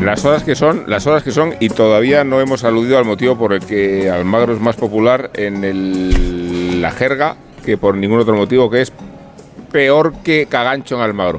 Las horas que son, y todavía no hemos aludido al motivo por el que Almagro es más popular en la jerga que por ningún otro motivo, que es peor que Cagancho en Almagro.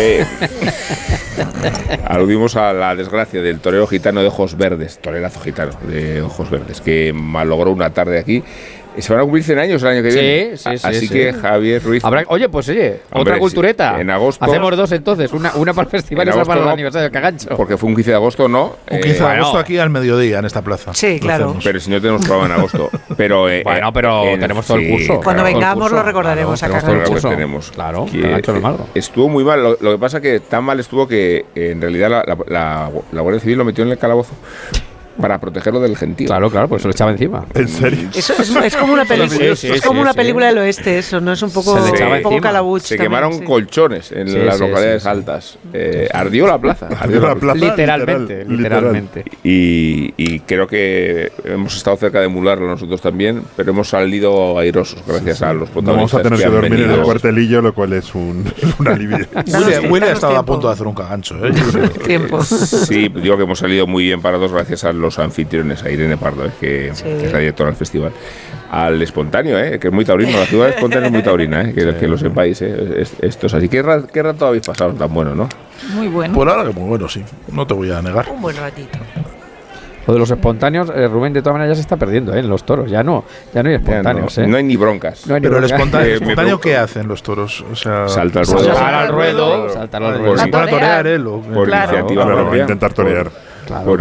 Aludimos a la desgracia del torero gitano de ojos verdes, torerazo gitano de ojos verdes, que malogró una tarde aquí. Se van a cumplir 100 años el año que viene. Sí. Así que Javier Ruiz... Oye, otra cultureta. En agosto... Hacemos dos entonces, una para el festival y otra para el aniversario del Cagancho. Porque fue un 15 de agosto, ¿no? Un 15 de agosto aquí al mediodía, en esta plaza. Sí, claro. Pero si no tenemos programa en agosto. Pero, tenemos todo el curso. Cuando vengamos lo recordaremos a Cagancho. Claro, Cagancho en Almagro. Estuvo muy mal. Lo que pasa que tan mal estuvo que en realidad la Guardia Civil lo metió en el calabozo para protegerlo del gentío. Claro, pues se lo echaba encima. ¿En serio? Eso es como una película. Es como una película del oeste, eso, ¿no? Es un poco, calabuch. Se quemaron colchones en las localidades altas. Ardió la plaza. Literalmente. Y creo que hemos estado cerca de emularlo nosotros también, pero hemos salido airosos gracias a los protagonistas. Vamos a tener que dormir en el cuartelillo, lo cual es un alivio. Willy ha estado a punto de hacer un Cagancho, ¿eh? Tiempo. Sí, digo que hemos salido muy bien parados gracias a los anfitriones, a Irene Pardo, que es la directora del festival, al espontáneo, que es muy taurino, la ciudad espontánea es muy taurina, que lo sepáis, esto es así. ¿Qué rato habéis pasado tan bueno, no? Muy bueno. Por ahora que muy bueno, sí, no te voy a negar. Un buen ratito. Lo de los espontáneos, Rubén, de todas maneras ya se está perdiendo, en los toros, ya no hay espontáneos. No hay ni broncas. Pero el espontáneo ¿qué hacen los toros? O sea, saltar al ruedo. Saltar al ruedo. Para torear, por iniciativa propia. Intentar torear. Claro.